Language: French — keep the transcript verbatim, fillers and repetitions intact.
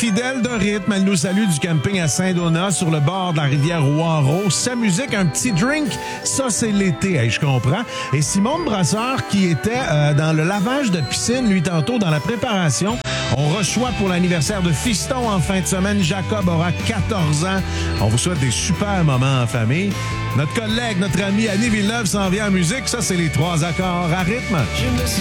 Fidèle de rythme, elle nous salue du camping à Saint-Donat sur le bord de la rivière Ouaro. Sa musique, un petit drink, ça c'est l'été, hey, je comprends. Et Simone Brasseur qui était euh, dans le lavage de piscine, lui tantôt dans la préparation. On reçoit pour l'anniversaire de Fiston en fin de semaine. Jacob aura quatorze ans. On vous souhaite des super moments en famille. Notre collègue, notre ami Annie Villeneuve s'en vient en musique. Ça, c'est les trois accords à rythme.